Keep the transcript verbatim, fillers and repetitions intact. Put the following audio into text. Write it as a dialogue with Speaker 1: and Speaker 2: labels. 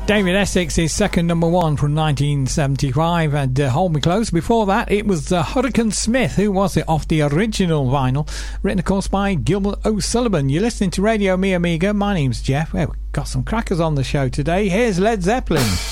Speaker 1: David Essex's second number one from nineteen seventy-five, and uh, Hold Me Close. Before that, it was uh, Hurricane Smith. Who was it? Off the original vinyl, written, of course, by Gilbert O'Sullivan. You're listening to Radio Mi Amiga. My name's Jeff. Well, we've got some crackers on the show today. Here's Led Zeppelin.